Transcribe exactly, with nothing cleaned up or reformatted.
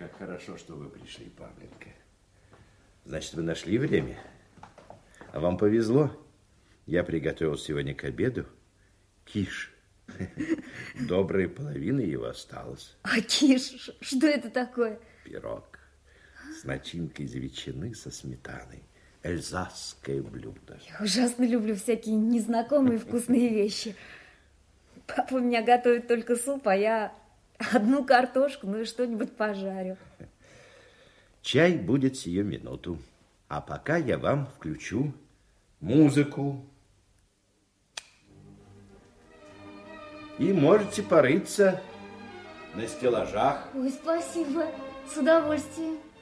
Как хорошо, что вы пришли, Павленька. Значит, вы нашли время? А вам повезло. Я приготовил сегодня к обеду киш. Добрая половина его осталась. А киш? Что это такое? Пирог с начинкой из ветчины со сметаной. Эльзасское блюдо. Я ужасно люблю всякие незнакомые вкусные вещи. Папа у меня готовит только суп, а я одну картошку, ну и что-нибудь пожарю. Чай будет сию минуту. А пока я вам включу музыку. И можете порыться на стеллажах. Ой, спасибо. С удовольствием.